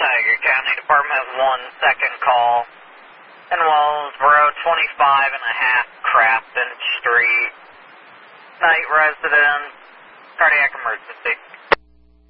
Tiger County Department of 1, second call. In Wellsboro, 25 and a half Crafton Street. Night residence, cardiac emergency.